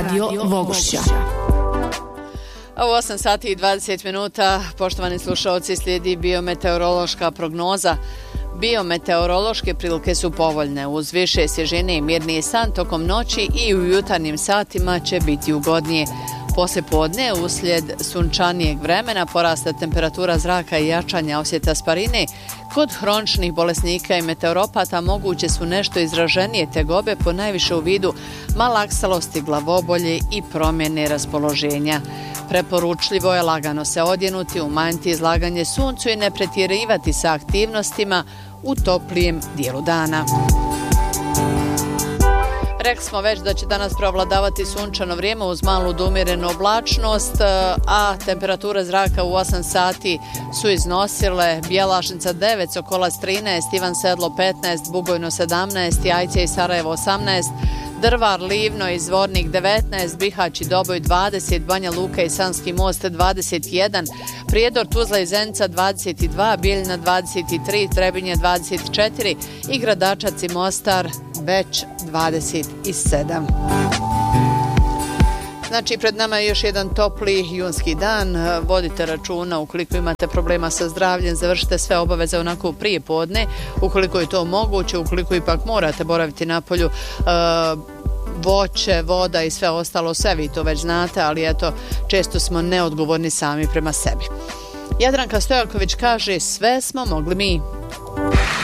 Radio Vogošća. U 8 sati i 20 minuta, poštovani slušalci, slijedi biometeorološka prognoza. Biometeorološke prilike su povoljne. Uz više svježine i mirniji san tokom noći i u jutarnjim satima će biti ugodnije. Poslijepodne, uslijed sunčanijeg vremena, porasta temperatura zraka i jačanja osjeta sparine, kod hroničnih bolesnika i meteoropata moguće su nešto izraženije tegobe, ponajviše u vidu malaksalosti, glavobolje i promjene raspoloženja. Preporučljivo je lagano se odjenuti, umanjiti izlaganje suncu i ne pretjerivati sa aktivnostima u toplijem dijelu dana. Rekli smo već da će danas preovladavati sunčano vrijeme uz malu do umjerenu oblačnost, a temperature zraka u 8 sati su iznosile Bjelašnica 9, Sokolac 13, Ivan Sedlo 15, Bugojno 17, Jajce i Sarajevo 18, Drvar, Livno i Zvornik 19, Bihać i Doboj 20, Banja Luka i Sanski Most 21, Prijedor, Tuzla i Zenica 22, Bijeljina 23, Trebinje 24 i Gradačac i Mostar već 27. Znači, pred nama je još jedan topli junski dan. Vodite računa ukoliko imate problema sa zdravljem, završite sve obaveze onako prije podne, ukoliko je to moguće, ukoliko ipak morate boraviti na polju, voće, voda i sve ostalo, sve vi to već znate, ali eto, često smo neodgovorni sami prema sebi. Jadranka Stojaković kaže, sve smo mogli mi.